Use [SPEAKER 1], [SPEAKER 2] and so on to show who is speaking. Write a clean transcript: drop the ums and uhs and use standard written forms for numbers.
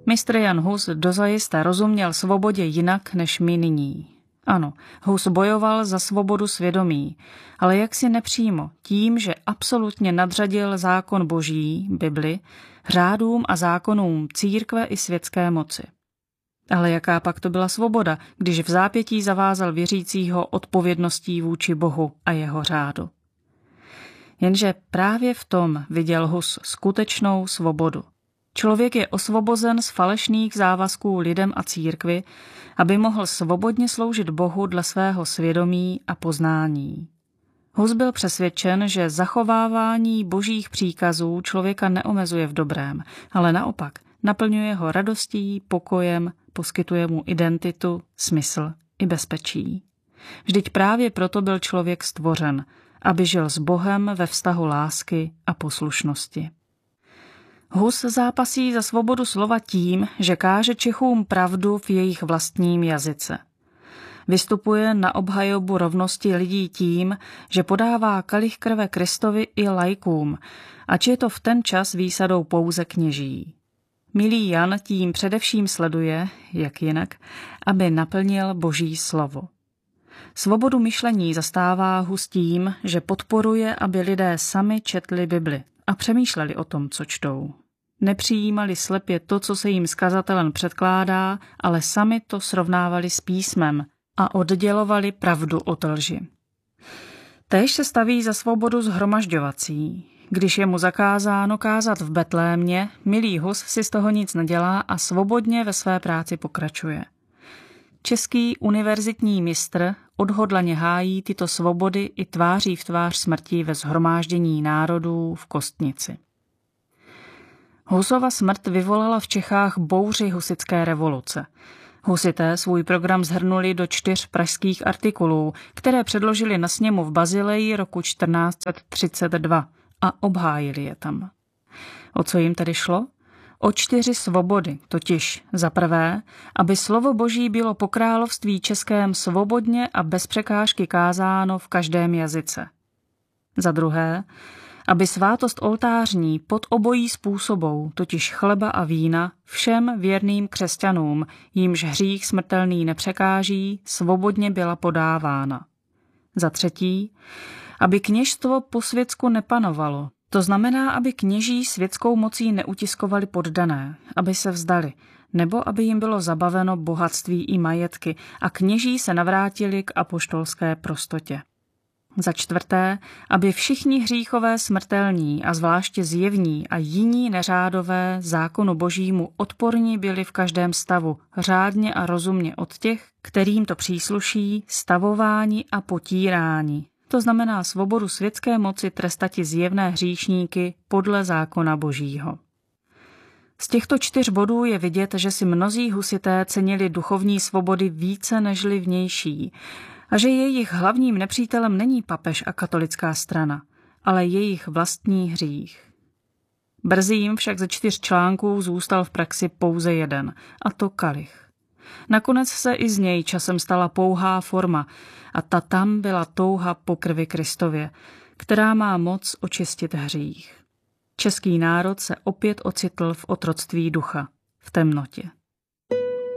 [SPEAKER 1] Mistr Jan Hus dozajista rozuměl svobodě jinak než my nyní. Ano, Hus bojoval za svobodu svědomí, ale jaksi nepřímo, tím, že absolutně nadřadil zákon boží, Bibli, řádům a zákonům církve i světské moci. Ale jaká pak to byla svoboda, když v zápětí zavázal věřícího odpovědností vůči Bohu a jeho řádu? Jenže právě v tom viděl Hus skutečnou svobodu. Člověk je osvobozen z falešných závazků lidem a církvi, aby mohl svobodně sloužit Bohu dle svého svědomí a poznání. Hus byl přesvědčen, že zachovávání božích příkazů člověka neomezuje v dobrém, ale naopak naplňuje ho radostí, pokojem, poskytuje mu identitu, smysl i bezpečí. Vždyť právě proto byl člověk stvořen, aby žil s Bohem ve vztahu lásky a poslušnosti. Hus zápasí za svobodu slova tím, že káže Čechům pravdu v jejich vlastním jazyce. Vystupuje na obhajobu rovnosti lidí tím, že podává kalich krve Kristovi i laikům, ač je to v ten čas výsadou pouze kněží. Milý Jan tím především sleduje, jak jinak, aby naplnil boží slovo. Svobodu myšlení zastává Hus tím, že podporuje, aby lidé sami četli Bibli a přemýšleli o tom, co čtou. Nepřijímali slepě to, co se jim z kazatelen předkládá, ale sami to srovnávali s písmem a oddělovali pravdu od lži. Též se staví za svobodu shromažďovací. Když je mu zakázáno kázat v Betlémě, milý Hus si z toho nic nedělá a svobodně ve své práci pokračuje. Český univerzitní mistr odhodlaně hájí tyto svobody i tváří v tvář smrti ve shromáždění národů v Kostnici. Husova smrt vyvolala v Čechách bouři husitské revoluce. Husité svůj program shrnuli do 4 pražských artikulů, které předložili na sněmu v Bazileji roku 1432 a obhájili je tam. O co jim tedy šlo? O 4 svobody, totiž za prvé, aby slovo Boží bylo po království českém svobodně a bez překážky kázáno v každém jazyce. Za druhé, aby svátost oltářní pod obojí způsobou, totiž chleba a vína, všem věrným křesťanům, jímž hřích smrtelný nepřekáží, svobodně byla podávána. Za třetí, aby kněžstvo po světsku nepanovalo, to znamená, aby kněží světskou mocí neutiskovali poddané, aby se vzdali, nebo aby jim bylo zabaveno bohatství i majetky a kněží se navrátili k apoštolské prostotě. Za čtvrté, aby všichni hříchové smrtelní a zvláště zjevní a jiní neřádové zákonu božímu odporní byli v každém stavu, řádně a rozumně od těch, kterým to přísluší, stavováni a potíráni. To znamená svobodu světské moci trestati zjevné hříšníky podle zákona božího. Z těchto 4 bodů je vidět, že si mnozí husité cenili duchovní svobody více nežli vnější a že jejich hlavním nepřítelem není papež a katolická strana, ale jejich vlastní hřích. Brzy jim však ze 4 článků zůstal v praxi pouze jeden, a to kalich. Nakonec se i z něj časem stala pouhá forma a ta tam byla touha po krvi Kristově, která má moc očistit hřích. Český národ se opět ocitl v otroctví ducha, v temnotě.